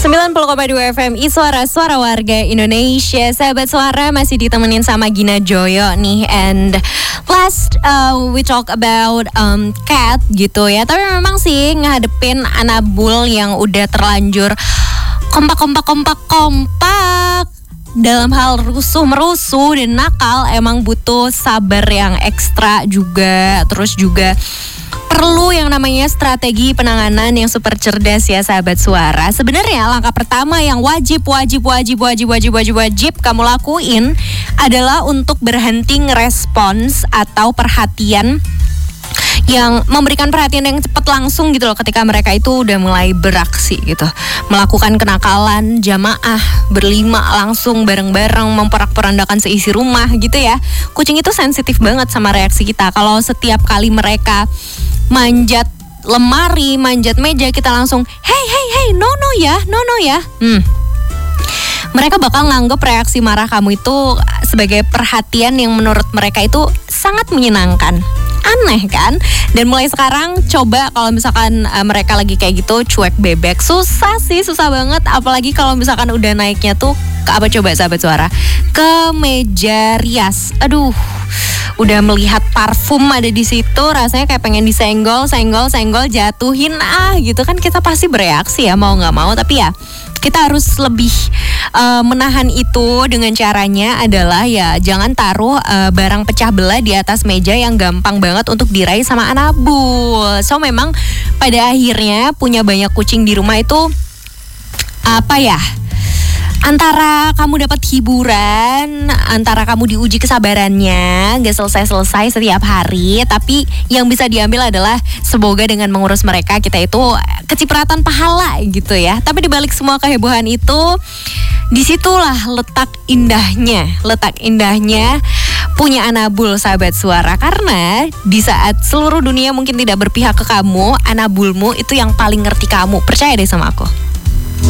90,2 FM Suara Warga Indonesia. Sahabat Suara masih ditemenin sama Gina Joyo nih. And last we talk about cat gitu ya. Tapi memang sih ngadepin Anabul yang udah terlanjur kompak dalam hal rusuh-merusuh dan nakal, emang butuh sabar yang ekstra juga. Terus juga perlu yang namanya strategi penanganan yang super cerdas ya sahabat Suara. Sebenarnya langkah pertama yang wajib kamu lakuin adalah untuk berhenti ngerespons atau perhatian yang memberikan perhatian yang cepat langsung gitu loh ketika mereka itu udah mulai beraksi gitu. Melakukan kenakalan jamaah berlima langsung bareng-bareng memporak-porandakan seisi rumah gitu ya. Kucing itu sensitif banget sama reaksi kita. Kalau setiap kali mereka manjat lemari, manjat meja, kita langsung hey, no ya. Mereka bakal nganggep reaksi marah kamu itu sebagai perhatian yang menurut mereka itu sangat menyenangkan. Aneh kan? Dan mulai sekarang coba kalau misalkan mereka lagi kayak gitu cuek bebek. Susah banget. Apalagi kalau misalkan udah naiknya tuh ke apa coba sahabat Suara? Ke meja rias. Aduh, udah melihat parfum ada di situ, rasanya kayak pengen disenggol, jatuhin gitu kan, kita pasti bereaksi ya mau nggak mau. Tapi ya kita harus lebih menahan itu dengan caranya adalah ya jangan taruh barang pecah belah di atas meja yang gampang banget untuk diraih sama Anabul. So memang pada akhirnya punya banyak kucing di rumah itu apa ya? Antara kamu dapat hiburan, antara kamu diuji kesabarannya, gak selesai setiap hari. Tapi yang bisa diambil adalah semoga dengan mengurus mereka kita itu kecipratan pahala gitu ya. Tapi dibalik semua kehebohan itu, disitulah letak indahnya punya Anabul sahabat Suara. Karena di saat seluruh dunia mungkin tidak berpihak ke kamu, Anabulmu itu yang paling ngerti kamu. Percaya deh sama aku.